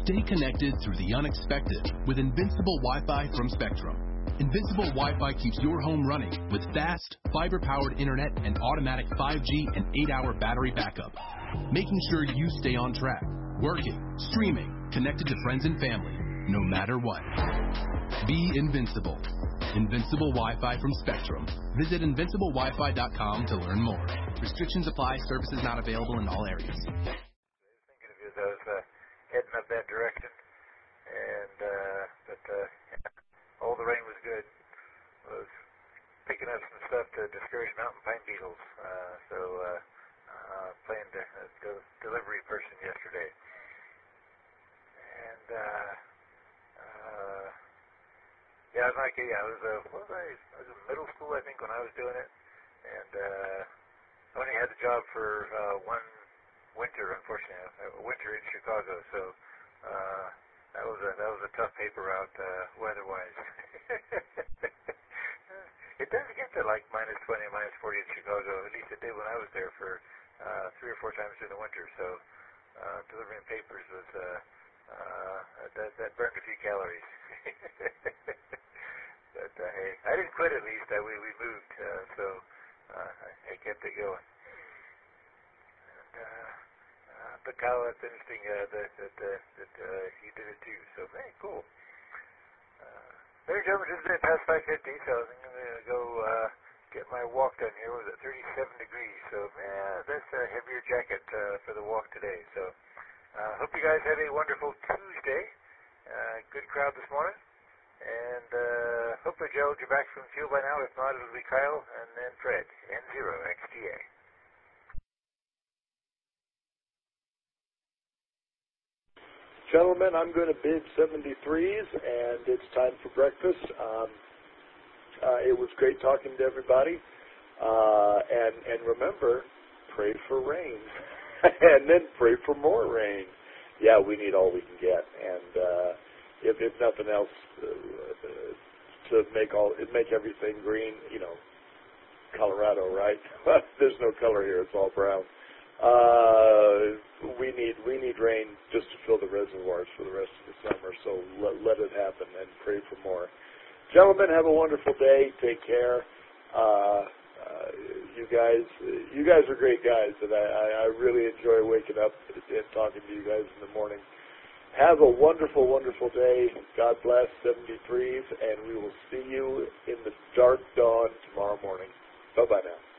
Stay connected through the unexpected with Invincible Wi-Fi from Spectrum. Invincible Wi-Fi keeps your home running with fast, fiber-powered internet and automatic 5G and 8-hour battery backup, making sure you stay on track, working, streaming, connected to friends and family, no matter what. Be invincible. Invincible Wi-Fi from Spectrum. Visit invinciblewifi.com to learn more. Restrictions apply. Services not available in all areas. I was heading up that direction, and but all the rain was good. I was picking up some stuff to discourage mountain pine beetles, so planned a delivery person yesterday, and I was in middle school, I think, when I was doing it, and I only had the job for one winter, unfortunately, a winter in Chicago, so that was a tough paper route weather-wise. It does get to like -20, -40 in Chicago. At least it did when I was there for 3 or 4 times during the winter. So delivering papers was that burned a few calories. But hey, I didn't quit. At least we moved, so I kept it going. But Kyle, that's interesting that he did it too. So hey, cool. Ladies and gentlemen, just past 5:50, so I'm going to go get my walk done here. It was at 37 degrees, so that's a heavier jacket for the walk today. So hope you guys have a wonderful Tuesday. Good crowd this morning. And hopefully, Gerald, you're back from the field by now. If not, it'll be Kyle and then Fred, N0XTA. Gentlemen, I'm going to bid 73s, and it's time for breakfast. It was great talking to everybody. And remember, pray for rain. And then pray for more rain. Yeah, we need all we can get. And if nothing else, to make everything green, Colorado, right? There's no color here. It's all brown. We need rain just to fill the reservoirs for the rest of the summer, so let it happen and pray for more. Gentlemen, have a wonderful day. Take care. You guys are great guys, and I really enjoy waking up and talking to you guys in the morning. Have a wonderful, wonderful day. God bless. 73s, and we will see you in the dark dawn tomorrow morning. Bye-bye now.